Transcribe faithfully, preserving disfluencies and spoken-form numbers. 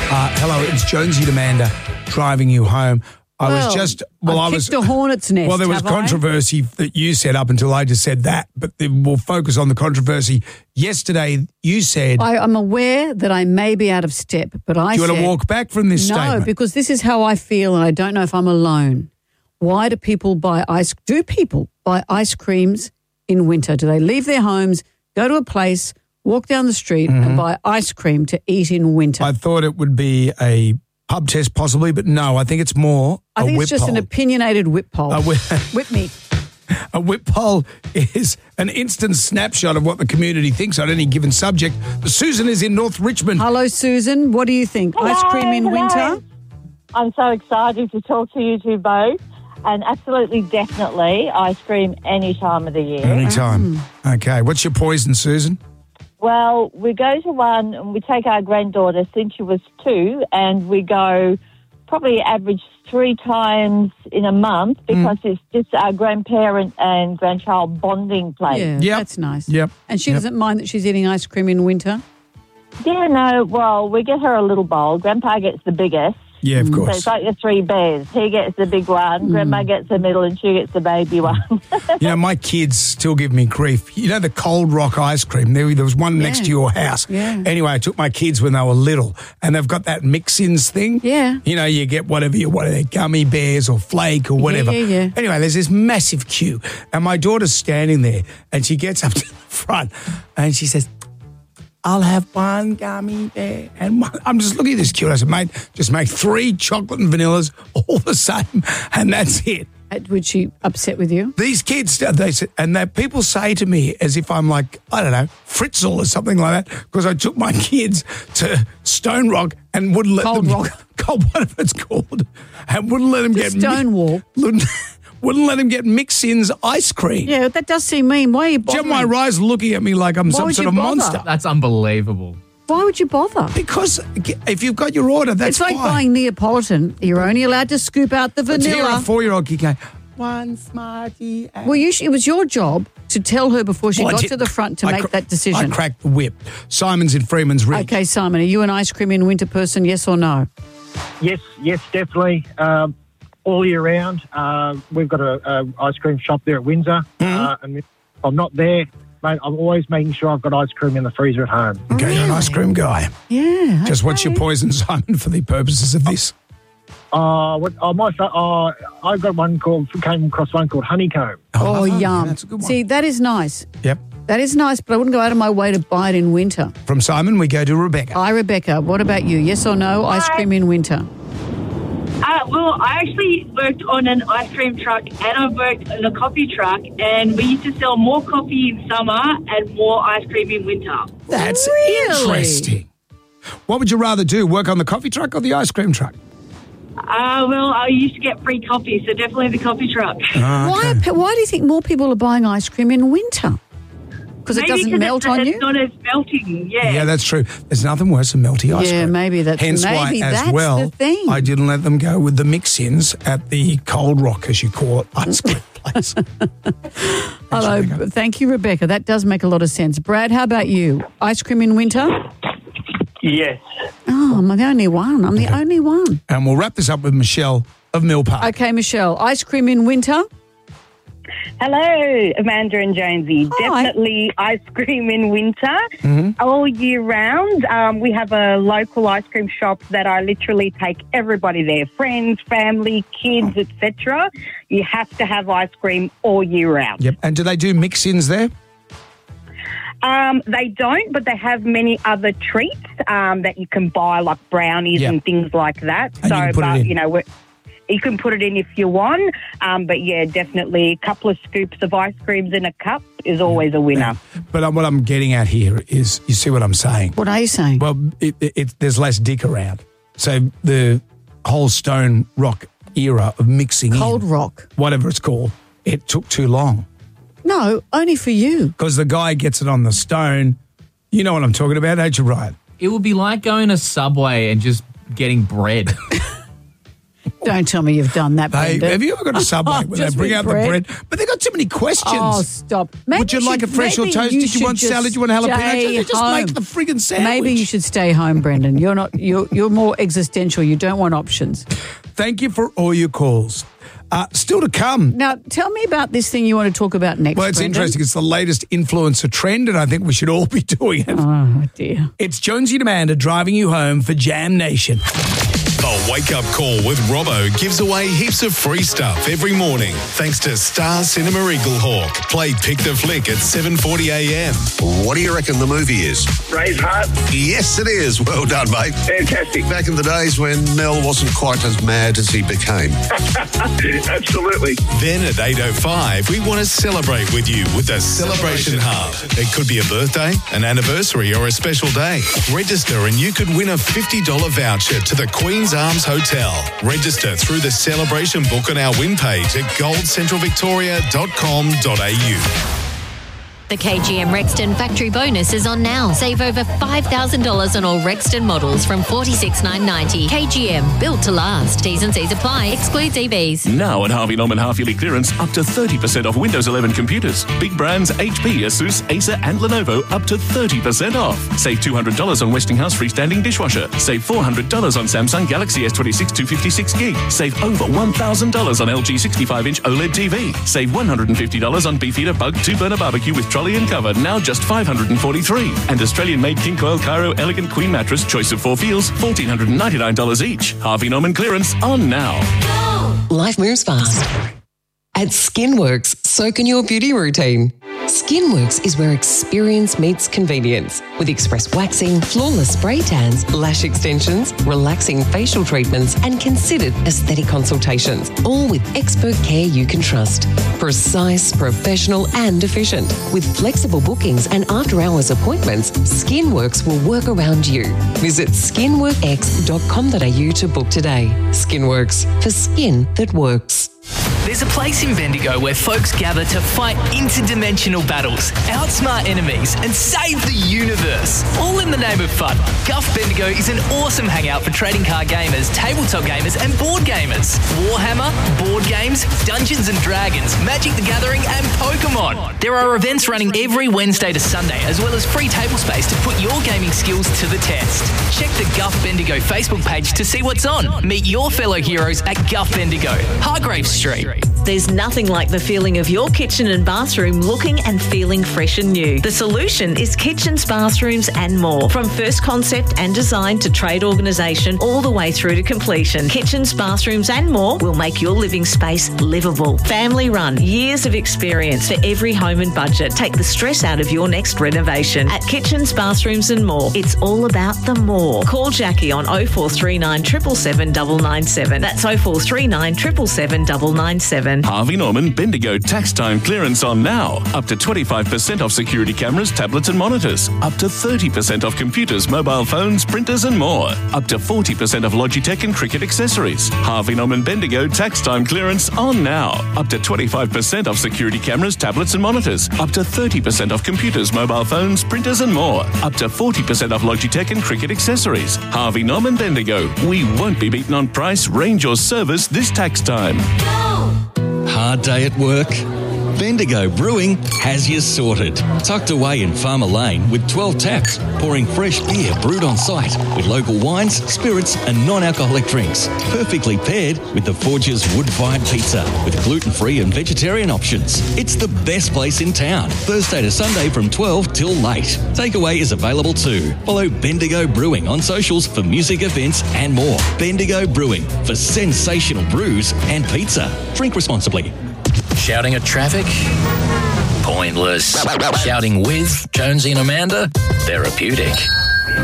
Uh, hello, it's Jonesy and Amanda driving you home. I well, was just well, I've I was kicked a hornet's nest. Well, there was have controversy I? that you said up until I just said that, but then we'll focus on the controversy. Yesterday, you said I, I'm aware that I may be out of step, but I do you said, want to walk back from this no, statement? because this is how I feel, and I don't know if I'm alone. Why do people buy ice? Do people buy ice creams in winter? Do they leave their homes, go to a place, walk down the street, Mm-hmm. and buy ice cream to eat in winter? I thought it would be a pub test possibly, but no, I think it's more I a think whip it's just poll. an opinionated whip poll. A whip- Whip me. A whip poll is an instant snapshot of what the community thinks on any given subject. Susan is in North Richmond. Hello, Susan. What do you think? Hello, ice cream in hello. winter? I'm so excited to talk to you two both. And absolutely, definitely, ice cream any time of the year. Anytime. Okay, what's your poison, Susan? Well, we go to one and we take our granddaughter since she was two, and we go probably average three times in a month because Mm. it's just our grandparent and grandchild bonding place. Yeah, Yep. that's nice. Yep. And she Yep. doesn't mind that she's eating ice cream in winter? Yeah, no, well, we get her a little bowl. Grandpa gets the biggest. Yeah, of So course. it's like the three bears. He gets the big one, Grandma gets the middle, and she gets the baby one. You know, my kids still give me grief. You know the Cold Rock ice cream? There, there was one next Yeah. to your house. Yeah. Anyway, I took my kids when they were little, and they've got that mix-ins thing. Yeah. You know, you get whatever you want, they're gummy bears or flake or whatever. yeah, yeah. Anyway, there's this massive queue, and my daughter's standing there, and she gets up to the front, and she says, I'll have one gummy bear. And one. I'm just looking at this queue, and I said, mate, just make three chocolate and vanillas, all the same, and that's it. Was she upset with you? These kids, they say, and that people say to me as if I'm like, I don't know, Fritzl or something like that, because I took my kids to Stone Rock and wouldn't let Cold them Rock. Cold, whatever it's called, and wouldn't let them To get Stonewall. Wouldn't, wouldn't let them get mix-ins ice cream. Yeah, that does seem mean. Why are you bothering? Gemma Rise looking at me like I'm Why some would sort you of bother? monster. That's unbelievable. Why would you bother? Because if you've got your order, that's It's like fine. buying Neapolitan. You're only allowed to scoop out the But to hear a vanilla. four-year-old kid going, one Smartie. and-" Well, you sh- it was your job to tell her before she Well, I got did- to the front to I make cra- that decision. I cracked the whip. Simon's in Freeman's Ridge. Okay, Simon, are you an ice cream in winter person, yes or no? Yes, yes, definitely. Um, all year round. Uh, we've got a, a ice cream shop there at Windsor, uh, and if I'm not there, mate, I'm always making sure I've got ice cream in the freezer at home. Okay, you're an ice cream guy. Yeah. Just what's your okay. poison, Simon, for the purposes of this? Uh, what, oh, my, fa- uh, I've got one called, came across one called Honeycomb. Oh, yeah, yum. that's a good one. See, that is nice. Yep. That is nice, but I wouldn't go out of my way to buy it in winter. From Simon, we go to Rebecca. Hi, Rebecca. What about you? Yes or no? Ice Hi. cream in winter? Uh, well, I actually worked on an ice cream truck and I've worked in a coffee truck, and we used to sell more coffee in summer and more ice cream in winter. That's Really? interesting. What would you rather do, work on the coffee truck or the ice cream truck? Uh, well, I used to get free coffee, so definitely the coffee truck. Why, why do you think more people are buying ice cream in winter? Because it Maybe doesn't 'cause melt it's, on it's you? not as melting, yeah. Yeah, that's true. There's nothing worse than melty ice Yeah, cream. maybe that's- Hence why, maybe as that's well, the thing. I didn't let them go with the mix-ins at the Cold Rock, as you call it, ice cream place. Hello. Rebecca. Thank you, Rebecca. That does make a lot of sense. Brad, how about you? Ice cream in winter? Yes. Oh, I'm the only one. I'm the only one. And we'll wrap this up with Michelle of Mill Park. Okay, Michelle. Ice cream in winter? Hello, Amanda and Jonesy. Hi. Definitely ice cream in winter, Mm-hmm. all year round. Um, we have a local ice cream shop that I literally take everybody there, friends, family, kids, et cetera. You have to have ice cream all year round. Yep. And do they do mix-ins there? Um, they don't, but they have many other treats um, that you can buy, like brownies Yep. and things like that. And so, you can put it but in. you know, we're, you can put it in if you want. Um, but yeah, definitely a couple of scoops of ice creams in a cup is always a winner. But uh, what I'm getting at here is, you see what I'm saying? What are you saying? Well, it, it, it, there's less dick around. So the whole Stone Rock era of mixing Cold in, Rock. whatever it's called, it took too long. No, only for you. Because the guy gets it on the stone. You know what I'm talking about, don't you, Ryan? It would be like going to Subway and just getting bread. Don't tell me you've done that, Hey, Brendan. have you ever got a Subway where they Just bring with out bread? the bread? But they got too many questions. Oh, stop. Maybe Would you like should- a fresh or maybe toast? you Did you should want just salad? Did you want jalapeno? stay Just, just home. make the friggin' sandwich. Maybe you should stay home, Brendan. You're not. You're you're more existential. You don't want options. Thank you for all your calls. Uh, still to come. Now, tell me about this thing you want to talk about next. Well, it's Brendan. interesting. It's the latest influencer trend, and I think we should all be doing it. Oh dear. It's Jonesy and Amanda driving you home for Jam Nation. The Wake Up Call with Robbo gives away heaps of free stuff every morning thanks to Star Cinema Eaglehawk. Play Pick the Flick at seven forty a m. What do you reckon the movie is? Braveheart. Yes, it is. Well done, mate. Fantastic. Back in the days when Mel wasn't quite as mad as he became. Absolutely. Then at eight oh five, we want to celebrate with you with the Celebration Hub. It could be a birthday, an anniversary, or a special day. Register and you could win a fifty dollars voucher to the Queen's Arms Hotel. Register through the Celebration book on our win page at gold central victoria dot com dot a u. The K G M Rexton Factory Bonus is on now. Save over five thousand dollars on all Rexton models from forty-six thousand nine hundred ninety dollars. K G M, built to last. T's and C's apply. Excludes E Vs. Now at Harvey Norman half-yearly clearance, up to thirty percent off Windows eleven computers. Big brands H P, Asus, Acer and Lenovo up to thirty percent off. Save two hundred dollars on Westinghouse freestanding dishwasher. Save four hundred dollars on Samsung Galaxy S twenty-six two fifty-six gig. Save over one thousand dollars on L G sixty-five inch OLED T V. Save one hundred fifty dollars on Beefeater Bug two-burner barbecue with trolley and cover, now just five hundred forty-three dollars. And Australian-made King Coil Cairo Elegant Queen Mattress, choice of four feels, one thousand four hundred ninety-nine dollars each. Harvey Norman clearance on now. Life moves fast. At Skinworks, so can your beauty routine. Skinworks is where experience meets convenience with express waxing, flawless spray tans, lash extensions, relaxing facial treatments, and considered aesthetic consultations, all with expert care you can trust. Precise, professional, and efficient. With flexible bookings and after-hours appointments, Skinworks will work around you. Visit skinworkx dot com dot a u to book today. Skinworks, for skin that works. There's a place in Bendigo where folks gather to fight interdimensional battles, outsmart enemies, and save the universe. All in the name of fun. Guff Bendigo is an awesome hangout for trading card gamers, tabletop gamers, and board gamers. Warhammer, board games, Dungeons and Dragons, Magic the Gathering, and Pokemon. There are events running every Wednesday to Sunday, as well as free table space to put your gaming skills to the test. Check the Guff Bendigo Facebook page to see what's on. Meet your fellow heroes at Guff Bendigo, Hargrave Street. There's nothing like the feeling of your kitchen and bathroom looking and feeling fresh and new. The solution is kitchens, bathrooms and more. From first concept and design to trade organisation all the way through to completion. Kitchens, bathrooms and more will make your living space livable. Family run, years of experience for every home and budget. Take the stress out of your next renovation. At Kitchens, Bathrooms and More, it's all about the more. Call Jackie on oh four three nine, seven seven seven, nine nine seven. That's oh four three nine, seven seven seven, nine nine seven. Harvey Norman Bendigo tax time clearance on now. Up to twenty-five percent off security cameras, tablets and monitors. Up to thirty percent off computers, mobile phones, printers and more. Up to forty percent off Logitech and Cricut accessories. Harvey Norman Bendigo tax time clearance on now. Up to twenty-five percent off security cameras, tablets and monitors. Up to thirty percent off computers, mobile phones, printers and more. Up to forty percent off Logitech and Cricut accessories. Harvey Norman Bendigo. We won't be beaten on price, range or service this tax time. Hard day at work? Bendigo Brewing has you sorted. Tucked away in Farmer Lane with twelve taps, pouring fresh beer brewed on site with local wines, spirits and non-alcoholic drinks. Perfectly paired with the Forge's wood-fired pizza with gluten-free and vegetarian options. It's the best place in town. Thursday to Sunday from twelve till late. Takeaway is available too. Follow Bendigo Brewing on socials for music events and more. Bendigo Brewing for sensational brews and pizza. Drink responsibly. Shouting at traffic? Pointless. Shouting with Jonesy and Amanda? Therapeutic.